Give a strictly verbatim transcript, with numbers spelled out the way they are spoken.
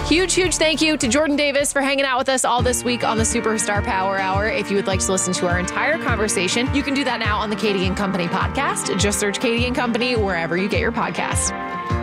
Huge, huge thank you to Jordan Davis for hanging out with us all this week on the Superstar Power Hour. If you would like to listen to our entire conversation, you can do that now on the Katie and Company podcast. Just search Katie and Company wherever you get your podcasts.